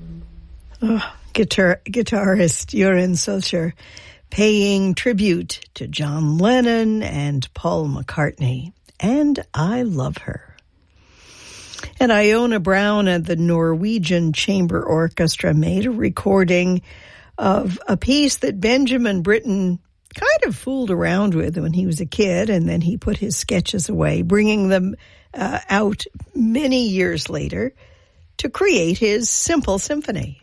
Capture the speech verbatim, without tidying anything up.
Oh, guitar guitarist Joran Solskjaer paying tribute to John Lennon and Paul McCartney. And I love her. And Iona Brown and the Norwegian Chamber Orchestra made a recording of a piece that Benjamin Britten kind of fooled around with when he was a kid, and then he put his sketches away, bringing them uh, out many years later to create his Simple Symphony.